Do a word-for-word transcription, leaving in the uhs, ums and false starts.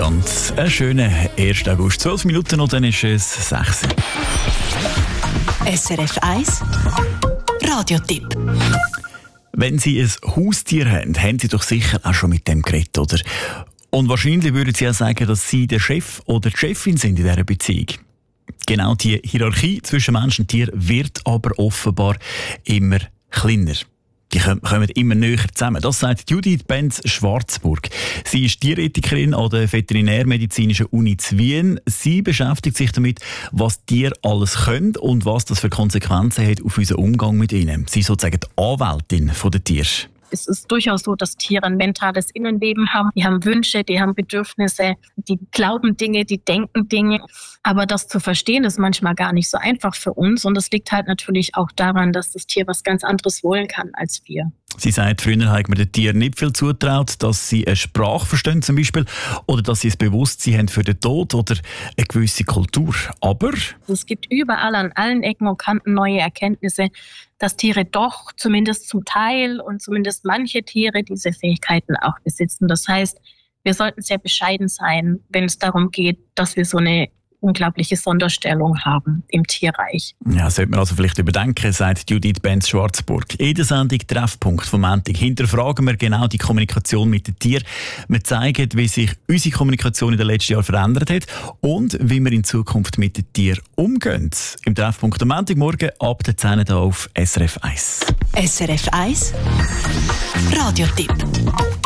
miteinander. Einen schönen ersten August. zwölf Minuten und dann ist es sechs. S R F eins Radiotipp. Wenn Sie ein Haustier haben, haben Sie doch sicher auch schon mit dem geredet, oder? Und wahrscheinlich würden Sie auch sagen, dass Sie der Chef oder die Chefin sind in dieser Beziehung. Genau die Hierarchie zwischen Mensch und Tier wird aber offenbar immer kleiner. Die kommen immer näher zusammen. Das sagt Judith Benz-Schwarzburg. Sie ist Tierethikerin an der Veterinärmedizinischen Uni zu Wien. Sie beschäftigt sich damit, was Tiere alles können und was das für Konsequenzen hat auf unseren Umgang mit ihnen. Sie ist sozusagen die Anwältin der Tiere. Es ist durchaus so, dass Tiere ein mentales Innenleben haben. Die haben Wünsche, die haben Bedürfnisse, die glauben Dinge, die denken Dinge. Aber das zu verstehen, ist manchmal gar nicht so einfach für uns. Und das liegt halt natürlich auch daran, dass das Tier was ganz anderes wollen kann als wir. Sie sagt, früher hat man den Tieren nicht viel zutraut, dass sie eine Sprache verstehen zum Beispiel oder dass sie ein Bewusstsein haben für den Tod oder eine gewisse Kultur. Aber es gibt überall an allen Ecken und Kanten neue Erkenntnisse, dass Tiere doch zumindest zum Teil und zumindest manche Tiere diese Fähigkeiten auch besitzen. Das heißt, wir sollten sehr bescheiden sein, wenn es darum geht, dass wir so eine unglaubliche Sonderstellung haben im Tierreich. Ja, sollte man also vielleicht überdenken, sagt Judith Benz-Schwarzburg. In der Sendung Treffpunkt vom Montag hinterfragen wir genau die Kommunikation mit den Tieren. Wir zeigen, wie sich unsere Kommunikation in den letzten Jahren verändert hat und wie wir in Zukunft mit den Tieren umgehen. Im Treffpunkt am Montagmorgen ab der zehn Uhr auf S R F eins. S R F eins Radiotipp.